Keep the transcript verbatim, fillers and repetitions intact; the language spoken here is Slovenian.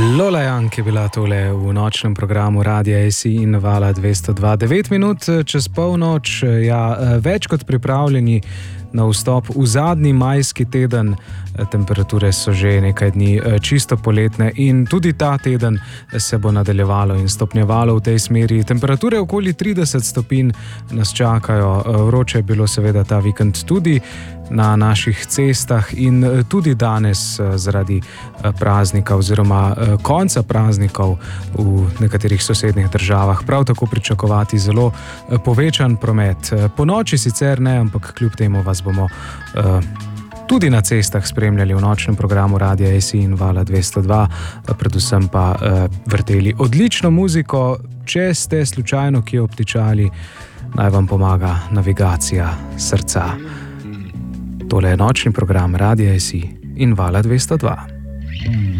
Lola Young je bila tole v nočnem programu Radia A C in Vala dvesto dva. devet minut čez polnoč, ja, več kot pripravljeni na vstop v zadnji majski teden. Temperature so že nekaj dni čisto poletne in tudi ta teden se bo nadaljevalo in stopnjevalo v tej smeri. Temperature okoli trideset stopinj nas čakajo. Vroče je bilo seveda ta vikend tudi na naših cestah in tudi danes zaradi praznika oziroma konca praznikov v nekaterih sosednjih državah prav tako pričakovati zelo povečan promet. Po noči sicer ne, ampak kljub temu vas bomo uh, tudi na cestah spremljali v nočnem programu Radia A C in Vala dvesto dva, predvsem pa uh, vrteli odlično muziko. Če ste slučajno kje obtičali, naj vam pomaga navigacija srca. Tole je nočni program Radia A C in Vala dvesto dva.